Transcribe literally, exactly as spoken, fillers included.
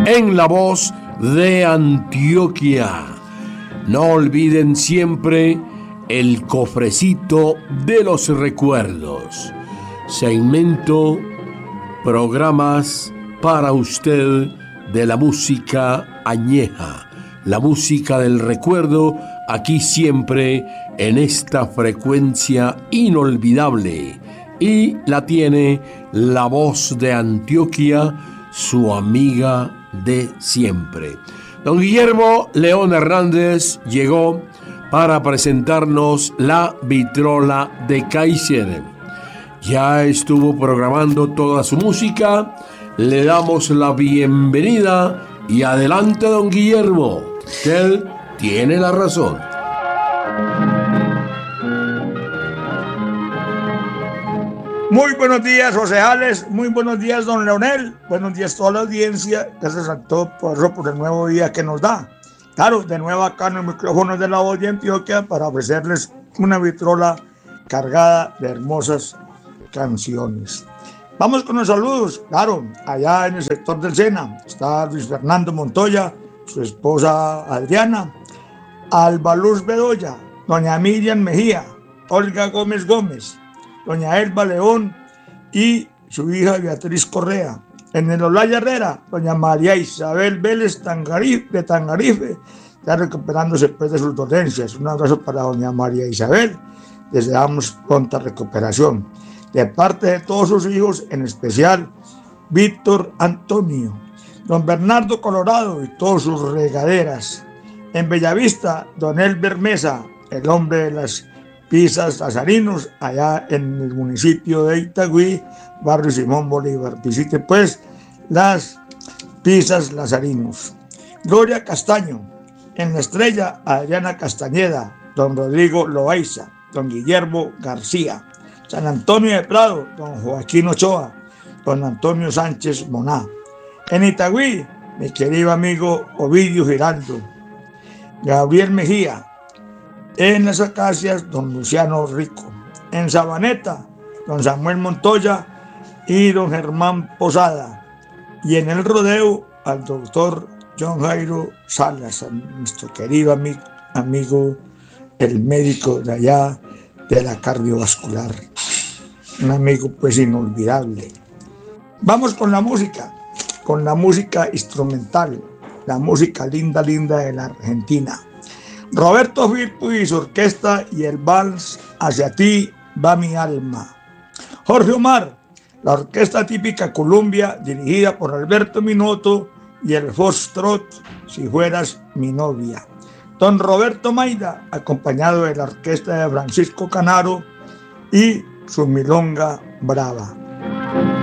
en la voz de Antioquia. No olviden siempre el cofrecito de los recuerdos. Segmento, programas para usted de la música añeja, la música del recuerdo, aquí siempre en esta frecuencia inolvidable. Y la tiene la voz de Antioquia, su amiga de siempre. Don Guillermo León Hernández llegó para presentarnos la vitrola de Kaiser. Ya estuvo programando toda su música. Le damos la bienvenida y adelante, don Guillermo. Usted tiene la razón. Muy buenos días, Josejales. Muy buenos días, don Leonel. Buenos días a toda la audiencia. Gracias a todo por, por el nuevo día que nos da. Claro, de nuevo acá en los micrófonos de la voz de Antioquia para ofrecerles una vitrola cargada de hermosas canciones. Vamos con los saludos. Claro, allá en el sector del Sena está Luis Fernando Montoya, su esposa Adriana, Alba Luz Bedoya, doña Miriam Mejía, Olga Gómez Gómez, doña Elba León y su hija Beatriz Correa. En el Olaya Herrera, doña María Isabel Vélez Tangarife, de Tangarife, ya recuperándose después de sus dolencias. Un abrazo para doña María Isabel. Deseamos pronta recuperación. De parte de todos sus hijos, en especial Víctor Antonio, don Bernardo Colorado y todas sus regaderas. En Bellavista, don Elber Mesa, el hombre de las pizzas lazarinos, allá en el municipio de Itagüí, barrio Simón Bolívar. Visite pues las pizzas lazarinos. Gloria Castaño, en La Estrella, Adriana Castañeda, don Rodrigo Loaiza, don Guillermo García. San Antonio de Prado, don Joaquín Ochoa, don Antonio Sánchez Moná. En Itagüí, mi querido amigo Ovidio Giraldo, Gabriel Mejía. En Las Acacias, don Luciano Rico. En Sabaneta, don Samuel Montoya y don Germán Posada. Y en el Rodeo, al doctor John Jairo Salas, nuestro querido amigo, amigo, el médico de allá de la cardiovascular. Un amigo pues inolvidable. Vamos con la música, con la música instrumental, la música linda, linda de la Argentina. Roberto Firpo y su orquesta y el vals Hacia ti va mi alma. Jorge Omar, la orquesta típica Colombia dirigida por Alberto Minotto y el Foxtrot Si fueras mi novia. Don Roberto Maida, acompañado de la orquesta de Francisco Canaro y su milonga brava.